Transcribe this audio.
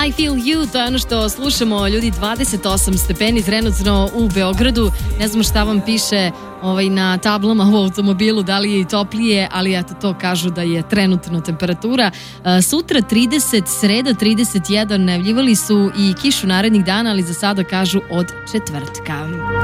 I Feel You, to je ono što slušamo, ljudi. 28 stepeni trenutno u Beogradu. Ne znam šta vam piše na tablama u automobilu, da li je i toplije, ali eto, to kažu da je trenutno temperatura. Sutra 30, sreda 31, najavljivali su i kišu narednih dana, ali za sada kažu od četvrtka.